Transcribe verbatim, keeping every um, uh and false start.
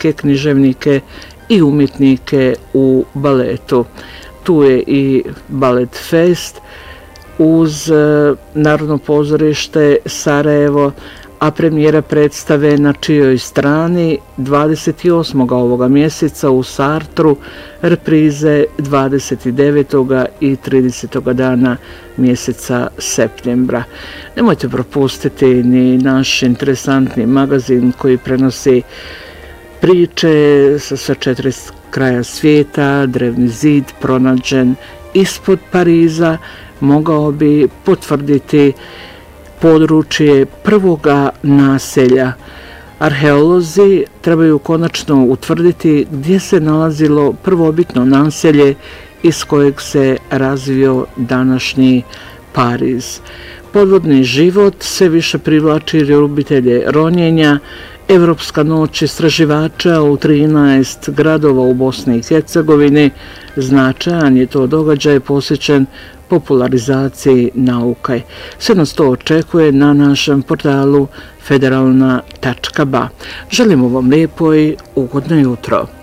pesnike, književnike i umjetnike u baletu. Tu je i Balet Fest uz Narodno pozorište Sarajevo, a premijera predstave Na čijoj strani dvadeset osmog ovoga mjeseca u Sartru, reprize dvadeset devetog i tridesetog dana mjeseca septembra. Nemojte propustiti ni naš interesantni magazin koji prenosi priče sa sva četiri kraja svijeta. Drevni zid pronađen ispod Pariza mogao bi potvrditi područje prvoga naselja. Arheolozi trebaju konačno utvrditi gdje se nalazilo prvobitno naselje iz kojeg se razvio današnji Pariz. Podvodni život sve više privlači ljubitelje ronjenja. Evropska noć istraživača u trinaest gradova u Bosni i Hercegovini. Značajan je to događaj posvećen popularizaciji nauke. Sve nas to očekuje na našem portalu federalna tačka ba. Želimo vam lijepo i ugodno jutro.